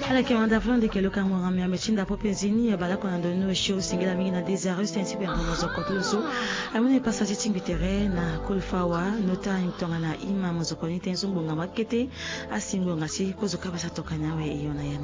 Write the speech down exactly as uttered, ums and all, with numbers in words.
ala kimanda flonde ke loka mo ngam ya mechinda popenzini ya bala kona dono show singela mingi na desire sensi pe ngamo zokotluso amune pasa chitingi tere na kulfawa nota imtonga na ima mozokoni tenzo mbonga makete asingo ngasi kozoka basa toka nawe iyo na ya